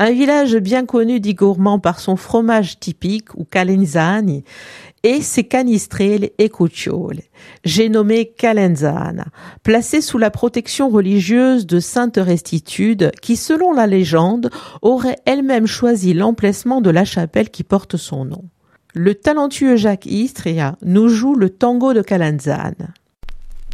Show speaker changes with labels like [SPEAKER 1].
[SPEAKER 1] Un village bien connu des gourmands par son fromage typique, ou Calenzani, et ses canestrelle et cucciole. J'ai nommé Calenzana, placé sous la protection religieuse de Sainte Restitude, qui, selon la légende, aurait elle-même choisi l'emplacement de la chapelle qui porte son nom. Le talentueux Jacques Istria nous joue le tango de Calenzane.